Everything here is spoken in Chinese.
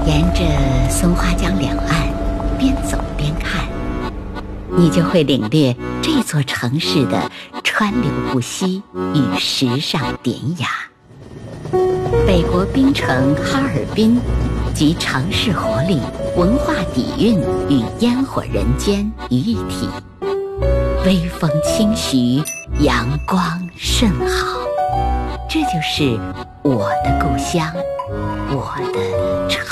沿着松花江两岸边走边看，你就会领略这座城市的川流不息与时尚典雅。北国冰城哈尔滨集城市活力、文化底蕴与烟火人间于一体，微风轻徐，阳光甚好。这就是我的故乡，我的城。